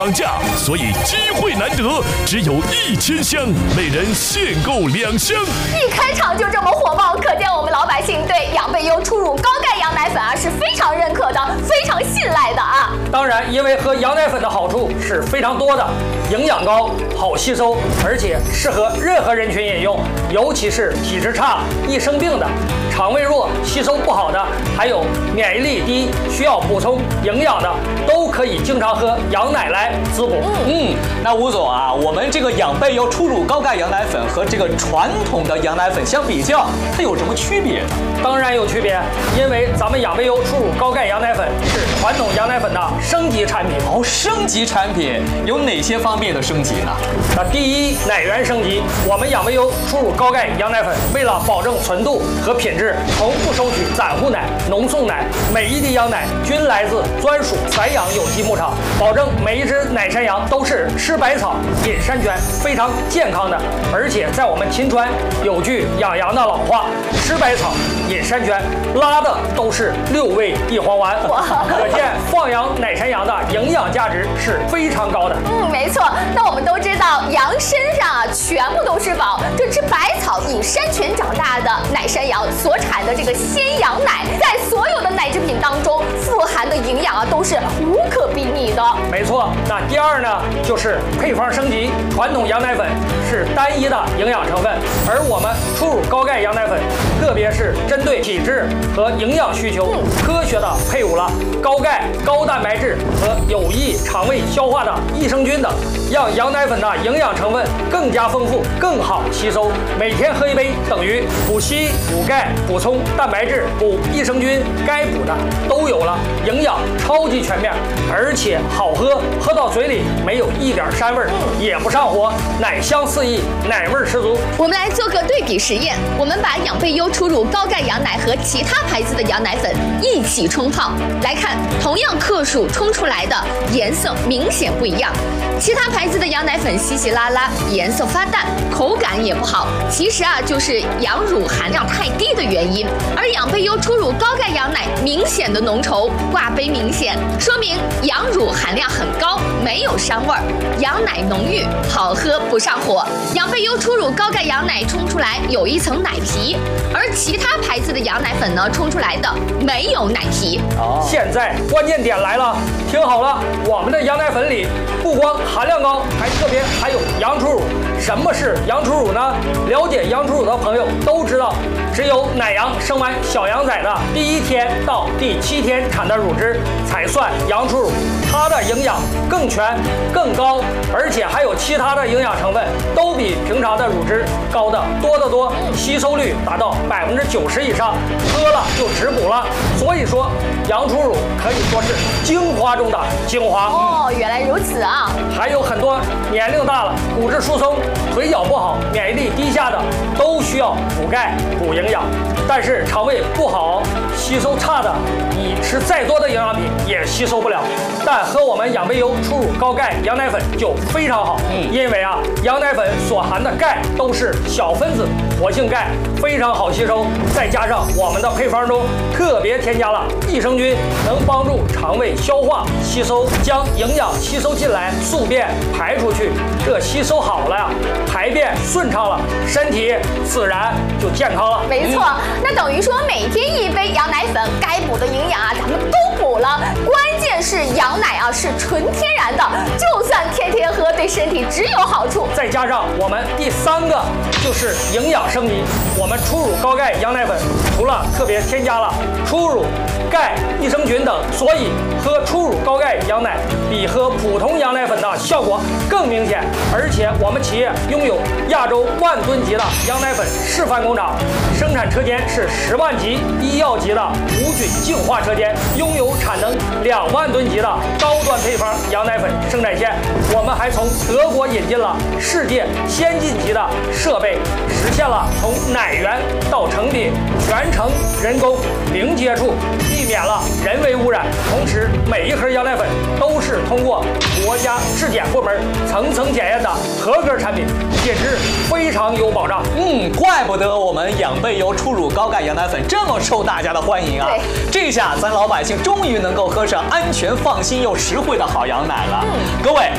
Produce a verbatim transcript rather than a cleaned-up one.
涨价，所以机会难得，只有一千箱，每人限购两箱。 一开场就这么火爆，可见我们老百姓对养贝优初乳高钙羊奶粉啊是非常认可的，非常信赖的啊。 当然，因为喝羊奶粉的好处是非常多的，营养高，好吸收，而且适合任何人群饮用，尤其是体质差、易生病的、肠胃弱、吸收不好的，还有免疫力低、需要补充营养的，都可以经常喝羊奶来滋补。 嗯，那吴总啊，我们这个养贝优初乳高钙羊奶粉和这个传统的羊奶粉相比较，它有什么区别呢？ 当然有区别，因为咱们养贝优初乳高钙羊奶粉是传统羊奶粉的升级产品。 哦，升级产品有哪些方面的升级呢？ 那第一，奶源升级，我们养贝优初乳高钙羊奶粉为了保证纯度和品质，从不收取散户奶、浓送奶，每一滴羊奶均来自专属散养有机牧场，保证每一只奶山羊都是吃百草、饮山泉，非常健康的。而且在我们秦川有句养羊的老话，吃百草、饮山泉，拉的都是六味地黄丸，可见放养奶山羊的营养价值是非常高的。 嗯，没错。那我们都知道，羊身上啊全部都是宝，这吃百草、饮山泉长大的奶山羊所产的这个鲜羊奶，在所有的奶制品当中，富含的营养啊都是无可比拟的。 没错。那第二呢，就是配方升级，传统羊奶粉是单一的营养成分，而我们初乳高钙羊奶粉，特别是针对体质和营养需求，科学的配伍了高钙、高蛋白质和有益肠胃消化的益生菌等，让羊奶粉的营养成分更加丰富，更好吸收。每天喝一杯，等于补硒、补钙、补充蛋白质、补益生菌，该补的都有了，营养超级全面，而且好喝，喝到嘴里没有一点膻味儿，也不上火，奶香四溢，奶味十足。 我们来做个对比实验，我们把养贝优初乳高钙羊奶和其他牌子的羊奶粉一起冲泡，来看同样克数冲出来的颜色明显不一样。其他牌子的羊奶粉稀稀拉拉，颜色发淡，口感也不好，其实啊就是羊乳含量太低的原因。而养贝优初乳高钙羊奶明显的浓稠，挂杯明显，说明羊乳含量很高，没有膻味儿，羊奶浓郁，好喝不上火。养贝优初乳高钙羊奶冲出来有一层奶皮，而其他牌子的羊奶粉呢，冲出来的没有奶皮。 哦，现在关键点来了，听好了，我们的羊奶粉里不光含量高，还特别还有羊初乳。什么是羊初乳呢？了解羊初乳的朋友都知道，只有奶羊生完小羊崽的第一天到第七天产的乳汁才算羊初乳，它的营养更全、更高，而且还有其他的营养成分都比平常的乳汁高的多得多，吸收率达到百分之九十以上，喝了就直补了。所以说，羊初乳可以说是精华中的精华。 哦，原来如此啊！ 还有很多年龄大了、骨质疏松、腿脚不好、免疫力低下的，都需要补钙、补营养。但是肠胃不好、吸收差的，你吃再多的营养品也吸收不了。但喝我们养贝优初乳高钙羊奶粉就非常好，嗯，因为啊，羊奶粉所含的钙都是小分子活性钙，非常好吸收。再加上我们的配方中特别添加了益生菌，能帮助肠胃消化吸收，将营养吸收进来，宿便排出去。这吸收好了呀，排便顺畅了，身体自然就健康了。 没错，那等于说每天一杯羊奶粉，该补的营养啊，咱们都补了。关键是羊奶啊是纯天然的，就算天天喝，对身体只有好处。 再加上我们第三个就是营养升级，我们初乳高钙羊奶粉除了特别添加了初乳、钙、益生菌等，所以喝初乳高钙羊奶比喝普通羊奶粉的效果更明显。而且我们企业拥有亚洲万吨级的羊奶粉示范工厂，生产车间是十万级医药级的无菌净化车间，拥有产能两万吨级的高端配方羊奶粉生产线。我们还从德国引进了世界先进级的设备，实现了从奶源到成品全程人工零接触，避免了人为污染。同时，每一盒羊奶粉都是通过国家质检部门层层检验的合格产品，品质非常有保障。 嗯，怪不得我们养贝优初乳高钙羊奶粉这么受大家的欢迎啊！这下咱老百姓终于能够喝上安全、放心又实惠的好羊奶了。嗯、各位，